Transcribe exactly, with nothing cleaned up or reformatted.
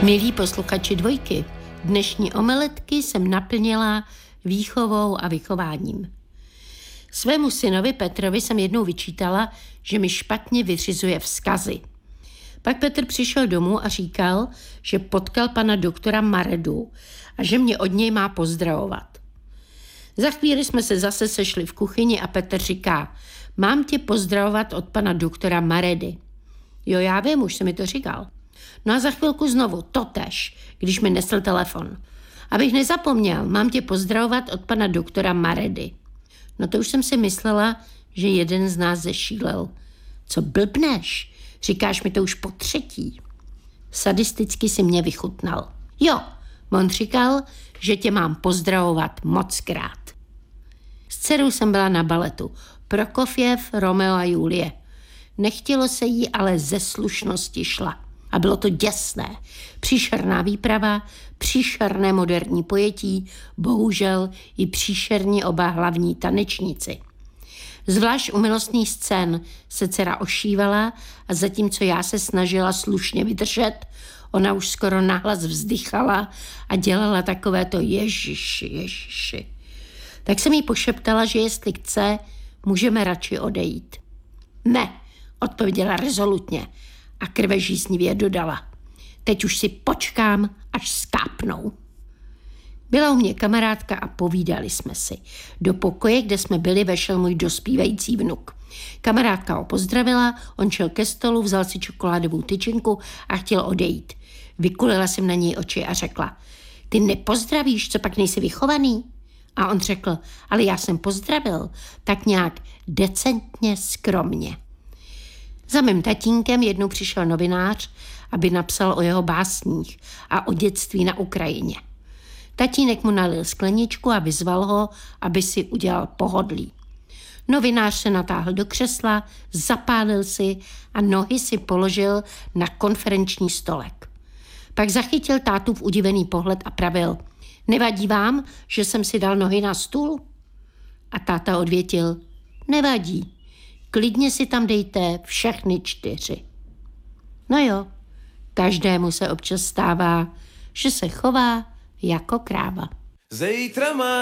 Milí posluchači Dvojky, dnešní omeletky jsem naplnila výchovou a vychováním. Svému synovi Petrovi jsem jednou vyčítala, že mi špatně vyřizuje vzkazy. Pak Petr přišel domů a říkal, že potkal pana doktora Maredu a že mě od něj má pozdravovat. Za chvíli jsme se zase sešli v kuchyni a Petr říká, mám tě pozdravovat od pana doktora Maredy. Jo, já vím, už jsem mi to říkal. No a za chvilku znovu totéž, když mi nesl telefon. Abych nezapomněl, mám tě pozdravovat od pana doktora Maredy. No to už jsem si myslela, že jeden z nás zešílel. Co blbneš? Říkáš mi to už po třetí. Sadisticky si mě vychutnal. Jo, on říkal, že tě mám pozdravovat mockrát. S dcerou jsem byla na baletu. Prokofjev, Romeo a Julie. Nechtělo se jí, ale ze slušnosti šla. A bylo to děsné. Příšerná výprava, příšerné moderní pojetí, bohužel i příšerní oba hlavní tanečníci. Zvlášť u milostných scén se dcera ošívala a zatímco já se snažila slušně vydržet, ona už skoro nahlas vzdychala a dělala takovéto ježiši, ježiši. Tak jsem jí pošeptala, že jestli chce, můžeme radši odejít. Ne, odpověděla rezolutně a krvežíznivě dodala. Teď už si počkám, až skápnou. Byla u mě kamarádka a povídali jsme si. Do pokoje, kde jsme byli, vešel můj dospívající vnuk. Kamarádka ho pozdravila, on šel ke stolu, vzal si čokoládovou tyčinku a chtěl odejít. Vykulila jsem na něj oči a řekla, ty nepozdravíš, co pak nejsi vychovaný? A on řekl, ale já jsem pozdravil, tak nějak decentně, skromně. Za mým tatínkem jednou přišel novinář, aby napsal o jeho básních a o dětství na Ukrajině. Tatínek mu nalil skleničku a vyzval ho, aby si udělal pohodlí. Novinář se natáhl do křesla, zapálil si a nohy si položil na konferenční stolek. Pak zachytil tátův udivený pohled a pravil, nevadí vám, že jsem si dal nohy na stůl? A táta odvětil, nevadí, klidně si tam dejte všechny čtyři. No jo, každému se občas stává, že se chová jako kráva. Zítra má